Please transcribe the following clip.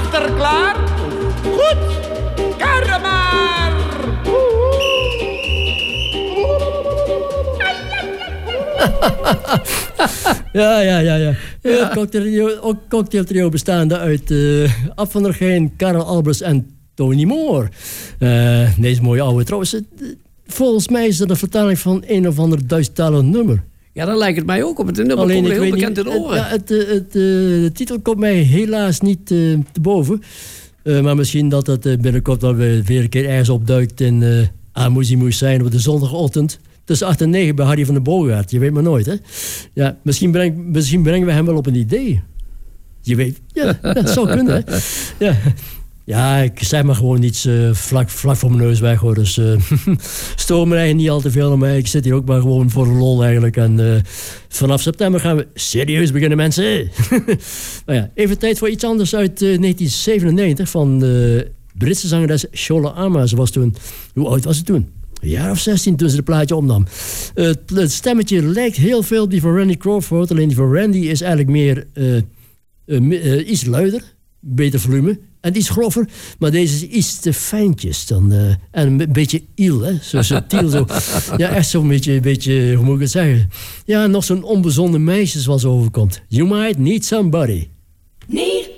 Wachter klaar? Goed, karre maar! Ja. Het cocktailtrio bestaande uit Ab van der Geijn, Karel Albers en Tony Moore. Deze mooie oude trouwens. Volgens mij is dat een vertaling van een of ander Duitsstalig nummer. Ja, dan lijkt het mij ook op. Het nummer komt heel bekend in oren. De titel komt mij helaas niet te boven. Maar misschien dat het binnenkort wel weer een keer ergens opduikt in Amuzie moest zijn op de zondagochtend. Tussen 8 en 9 bij Harry van der Boogaard. Je weet maar nooit, hè? Ja, misschien brengen we hem wel op een idee. Je weet, ja, dat zou kunnen, hè? Ja, ik zeg maar gewoon iets vlak voor mijn neus weg, hoor. Dus stoor me eigenlijk niet al te veel aan mij. Ik zit hier ook maar gewoon voor de lol eigenlijk. En vanaf september gaan we serieus beginnen, mensen. Nou ja, even tijd voor iets anders uit 1997 van de Britse zangeres Shola Ama. Ze was toen, hoe oud was ze toen? Een jaar of 16 toen ze het plaatje opnam. Het stemmetje lijkt heel veel op die van Randy Crawford. Alleen die van Randy is eigenlijk meer iets luider. Beter volume. En iets grover. Maar deze is iets te fijntjes. Dan, en een beetje iel, hè. Zo subtiel. Zo. Ja, echt zo'n beetje, hoe moet ik het zeggen? Ja, nog zo'n onbezonnen meisje zoals overkomt. You might need somebody.